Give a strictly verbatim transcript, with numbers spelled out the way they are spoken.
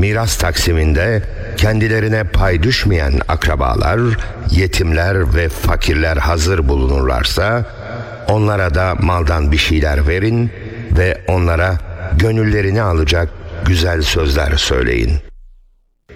Miras taksiminde kendilerine pay düşmeyen akrabalar, yetimler ve fakirler hazır bulunurlarsa, onlara da maldan bir şeyler verin ve onlara gönüllerini alacak güzel sözler söyleyin.